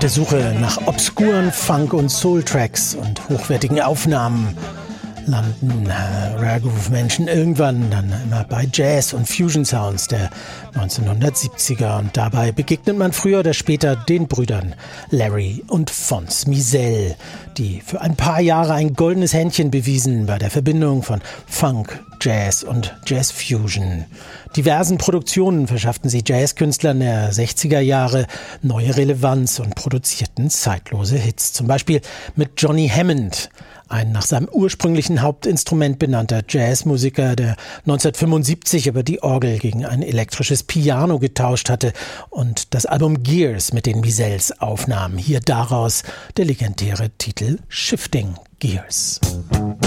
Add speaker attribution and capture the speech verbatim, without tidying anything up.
Speaker 1: der Suche nach obskuren Funk- und Soul-Tracks und hochwertigen Aufnahmen landen äh, Rare Groove Menschen irgendwann dann immer bei Jazz- und Fusion-Sounds der neunzehnhundertsiebziger. Und dabei begegnet man früher oder später den Brüdern Larry und Fonz Mizell, die für ein paar Jahre ein goldenes Händchen bewiesen bei der Verbindung von Funk, Jazz und Jazz-Fusion. Diversen Produktionen verschafften sie Jazzkünstlern der sechziger Jahre neue Relevanz und produzierten zeitlose Hits. Zum Beispiel mit Johnny Hammond, ein nach seinem ursprünglichen Hauptinstrument benannter Jazzmusiker, der neunzehnhundertfünfundsiebzig über die Orgel gegen ein elektrisches Piano getauscht hatte und das Album Gears mit den Mizells aufnahm. Hier daraus der legendäre Titel Shifting Gears.